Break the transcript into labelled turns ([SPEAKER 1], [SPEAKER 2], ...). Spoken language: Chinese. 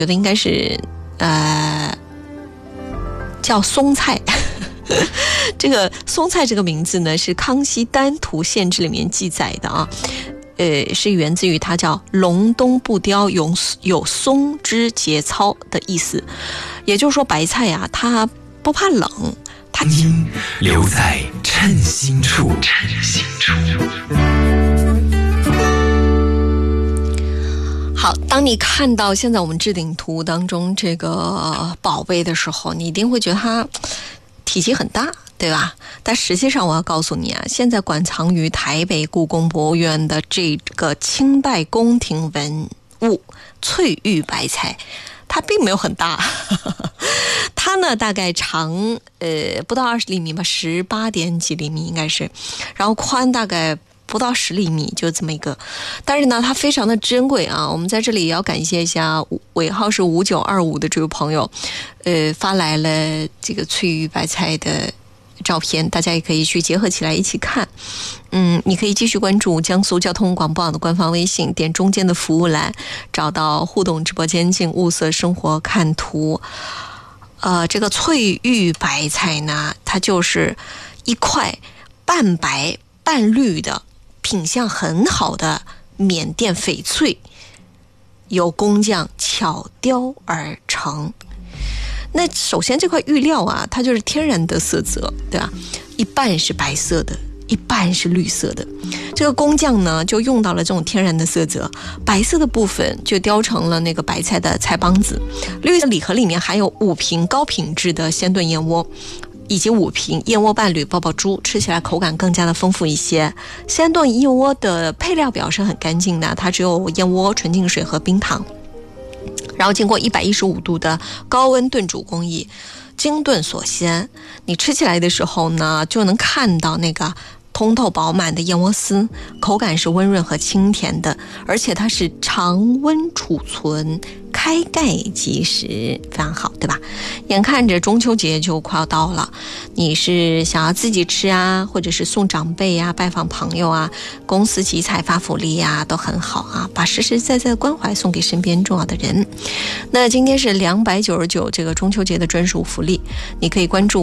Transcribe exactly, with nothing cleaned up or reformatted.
[SPEAKER 1] 觉得应该是呃叫松菜。这个松菜这个名字呢，是康熙丹徒县志里面记载的啊，呃，是源自于它叫隆冬不凋，有有松枝节操的意思。也就是说，白菜啊，它不怕冷，它
[SPEAKER 2] 音留在称心处，称心处。
[SPEAKER 1] 好，当你看到现在我们置顶图当中这个宝贝的时候，你一定会觉得它体积很大，对吧？但实际上我要告诉你啊，现在馆藏于台北故宫博物院的这个清代宫廷文物翠玉白菜，它并没有很大，它呢大概长呃不到二十厘米吧，十八点几厘米应该是，然后宽大概不到十厘米，就这么一个。但是呢，它非常的珍贵啊！我们在这里也要感谢一下尾号是五九二五的这位朋友，呃，发来了这个翠玉白菜的照片，大家也可以去结合起来一起看。嗯，你可以继续关注江苏交通广播网的官方微信，点中间的服务栏，找到互动直播间进物色生活看图。呃，这个翠玉白菜呢，它就是一块半白半绿的，品相很好的缅甸翡翠，由工匠巧雕而成。那首先这块玉料啊，它就是天然的色泽，对吧？一半是白色的，一半是绿色的。这个工匠呢，就用到了这种天然的色泽，白色的部分就雕成了那个白菜的菜帮子，绿色礼盒里面还有五瓶高品质的鲜炖燕窝，以及五瓶燕窝伴侣爆爆珠，吃起来口感更加的丰富一些。鲜炖燕窝的配料表是很干净的，它只有燕窝、纯净水和冰糖，然后经过一百一十五度的高温炖煮工艺，精炖所鲜。你吃起来的时候呢，就能看到那个通透饱满的燕窝丝，口感是温润和清甜的，而且它是常温储存，开盖即食，非常好，对吧？眼看着中秋节就快要到了，你是想要自己吃啊，或者是送长辈啊，拜访朋友啊，公司集采发福利啊，都很好啊，把实实在在的关怀送给身边重要的人。那今天是两百九十九这个中秋节的专属福利，你可以关注